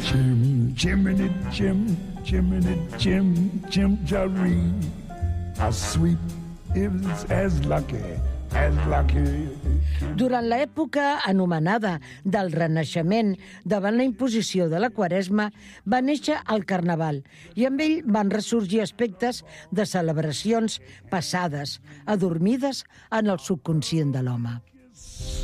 Jim, Jiminy Jim, Jiminy Jim, Jim Jaree. How sweet is as lucky as lucky. Durant l'època anomenada del Renaixement, davant la imposició de la Quaresma, va néixer el Carnaval i amb ell van ressorgir aspectes de celebracions passades, adormides en el subconscient de l'home.